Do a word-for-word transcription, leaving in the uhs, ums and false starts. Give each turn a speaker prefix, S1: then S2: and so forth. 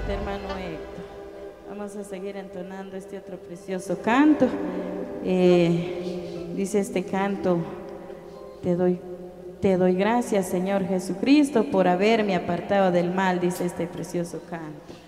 S1: Igualmente, hermano Héctor. Vamos a seguir entonando este otro precioso canto. Eh, dice este canto: te doy, te doy gracias, Señor Jesucristo, por haberme apartado del mal, dice este precioso canto.